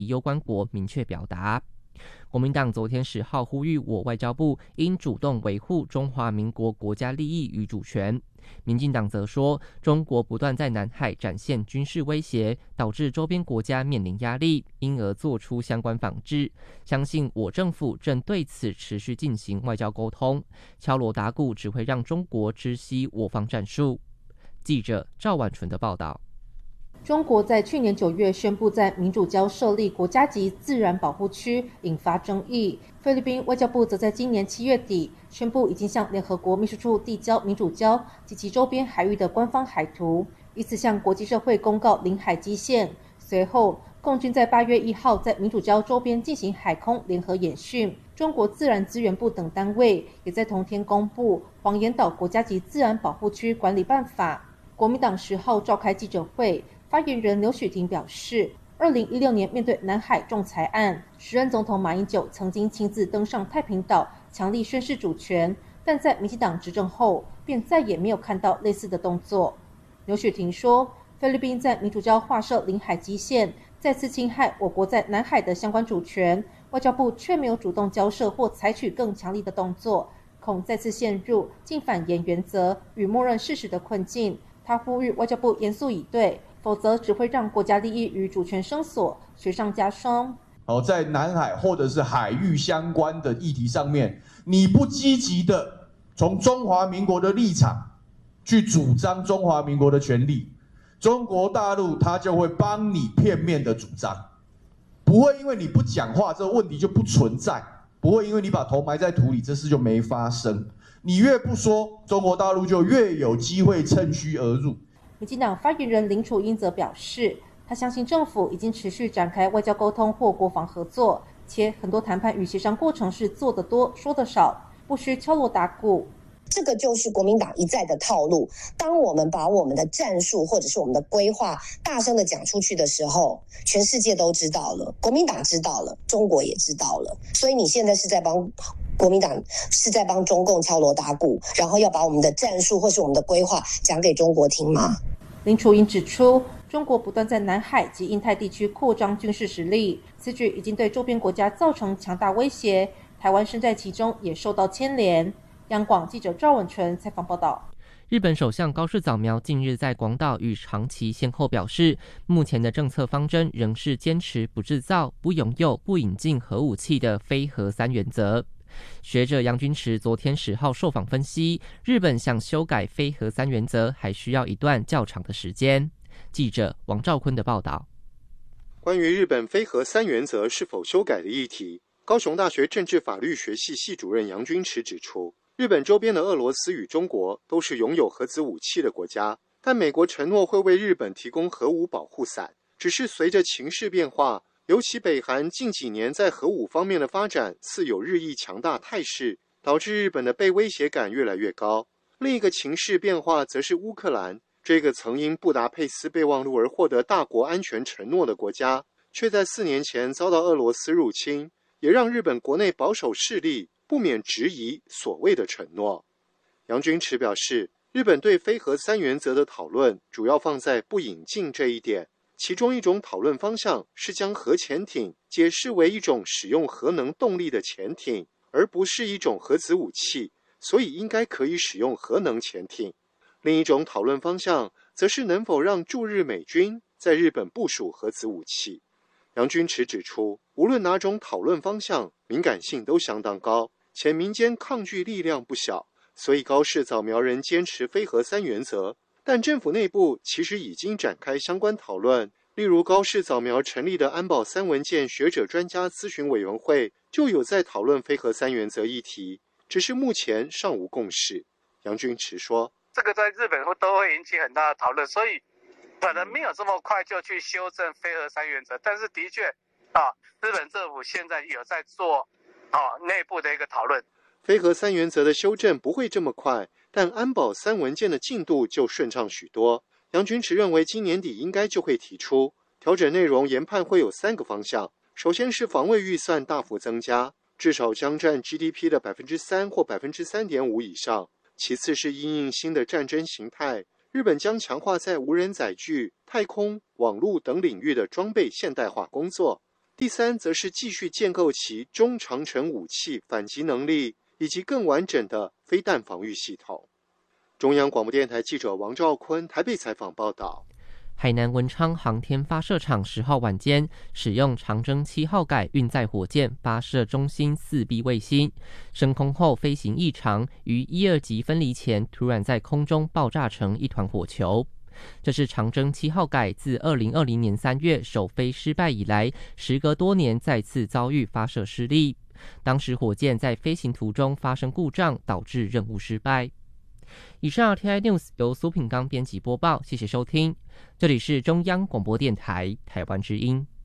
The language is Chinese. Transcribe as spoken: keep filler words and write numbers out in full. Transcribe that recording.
以攸关国明确表达。国民党昨天十号呼吁我外交部应主动维护中华民国国家利益与主权。民进党则说，中国不断在南海展现军事威胁，导致周边国家面临压力，因而做出相关防治。相信我政府正对此持续进行外交沟通，敲锣打鼓只会让中国知悉我方战术。记者赵婉纯的报道。 中国在去年九月宣布在民主礁设立国家级自然保护区，引发争议。菲律宾外交部则在今年七月底宣布，已经向联合国秘书处递交民主礁及其周边海域的官方海图，以此向国际社会公告领海基线。随后，共军在八月一号在民主礁周边进行海空联合演训。中国自然资源部等单位也在同天公布《黄岩岛国家级自然保护区管理办法》。国民党十号召开记者会。发言人刘许婷表示，二零一六年面对南海仲裁案，时任总统马英九曾经亲自登上太平岛，强力宣示主权，但在民进党执政后，便再也没有看到类似的动作。刘许婷说，菲律宾在民主礁划设领海基线，再次侵害我国在南海的相关主权，外交部却没有主动交涉或采取更强力的动作，恐再次陷入禁反言原则与默认事实的困境。他呼吁外交部严肃以对，否则只会让国家利益与主权声索，雪上加霜。 好，在南海或者是海域相关的议题上面，你不积极的从中华民国的立场去主张中华民国的权利，中国大陆他就会帮你片面的主张，不会因为你不讲话，这个问题就不存在，不会因为你把头埋在土里，这事就没发生。你越不说，中国大陆就越有机会趁虚而入。 民进党发言人林楚英则表示，他相信政府已经持续展开外交沟通或国防合作，且很多谈判与协商过程是做得多说得少，不需敲锣打鼓。 这个就是国民党一再的套路，当我们把我们的战术或者是我们的规划大声的讲出去的时候，全世界都知道了，国民党知道了，中国也知道了，所以你现在是在帮国民党是在帮中共敲锣打鼓，然后要把我们的战术或是我们的规划讲给中国听吗？ 林楚英指出，中国不断在南海及印太地区扩张军事实力，此举已经对周边国家造成强大威胁，台湾身在其中也受到牵连。央广记者赵文纯采访报道。 日本首相高市早苗近日在广岛与长崎先后表示，目前的政策方针仍是坚持不制造、不拥有、不引进核武器的非核三原则。学者杨君池昨天十号受访分析，日本想修改非核三原则还需要一段较长的时间。记者王兆坤的报道。 关于日本非核三原则是否修改的议题，高雄大学政治法律学系系主任杨君池指出，日本周边的俄罗斯与中国都是拥有核子武器的国家，但美国承诺会为日本提供核武保护伞，只是随着情势变化，尤其北韩近几年在核武方面的发展似有日益强大态势，导致日本的被威胁感越来越高。另一个情势变化则是乌克兰，这个曾因布达佩斯备忘录而获得大国安全承诺的国家，却在四年前遭到俄罗斯入侵，也让日本国内保守势力不免质疑所谓的承诺。杨君池表示，日本对非核三原则的讨论主要放在不引进这一点，其中一种讨论方向是将核潜艇解释为一种使用核能动力的潜艇，而不是一种核子武器，所以应该可以使用核能潜艇。另一种讨论方向则是能否让驻日美军在日本部署核子武器。杨君池指出，无论哪种讨论方向，敏感性都相当高，且民间抗拒力量不小，所以高市早苗人坚持非核三原则，但政府内部其实已经展开相关讨论，例如高市早苗成立的安保三文件学者专家咨询委员会就有在讨论非核三原则议题，只是目前尚无共识。杨君池说， 这个在日本都会引起很大的讨论，所以可能没有这么快就去修正非核三原则，但是的确啊，日本政府现在有在做啊内部的一个讨论。 非核三原则的修正不会这么快，但安保三文件的进度就顺畅许多。杨君池认为今年底应该就会提出调整内容，研判会有三个方向。首先是防卫预算大幅增加，至少将占 G D P 的 百分之三 或 百分之三点五 以上。其次是因应新的战争形态，日本将强化在无人载具、太空、网络等领域的装备现代化工作。 第三，则是继续建构其中长程武器反击能力以及更完整的飞弹防御系统。中央广播电台记者王兆坤台北采访报道。 海南文昌航天发射场十号晚间使用长征七号改运载火箭发射中心四 B 卫星，升空后飞行异常，于一二级分离前突然在空中爆炸成一团火球。这是长征七号改自二零二零年三月首飞失败以来，时隔多年再次遭遇发射失利。当时火箭在飞行途中发生故障，导致任务失败。以上 R T I News 由苏品刚编辑播报，谢谢收听，这里是中央广播电台台湾之音。